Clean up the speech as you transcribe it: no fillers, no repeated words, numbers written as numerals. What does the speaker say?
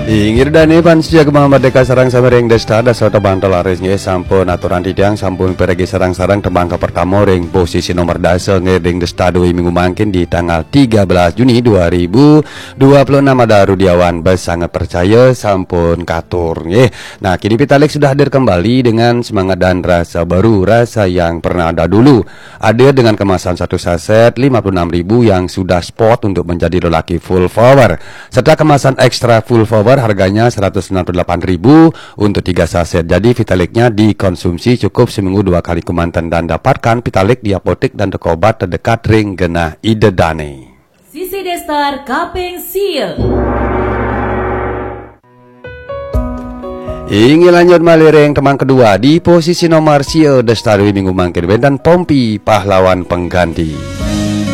Ingir dani pansia kemang merdeka sarang samereng desta dasa tebang telaris nge sampun aturan tidiang sampun pergi sarang-sarang tebang ke pertama ring posisi nomor dasa ngering desta 2 minggu mangkin di tanggal 13 Juni 2026 ada Rudiawan bes sangat percaya sampun katur nge. Nah kini Pitalik sudah hadir kembali dengan semangat dan rasa baru, rasa yang pernah ada dulu. Hadir dengan kemasan satu saset 56.000 yang sudah spot untuk menjadi lelaki full power, serta kemasan ekstra full power harganya 198.000 untuk 3 saset. Jadi Vitaliknya dikonsumsi cukup seminggu 2 kali kumantan dan dapatkan Vitalik di apotek dan toko obat terdekat ring genah Idedane. Sisi Destar Kaping Seal. Ingin lanjut malireng teman kedua di posisi nomor Sia Destari minggu mangkir dan Pompi pahlawan pengganti.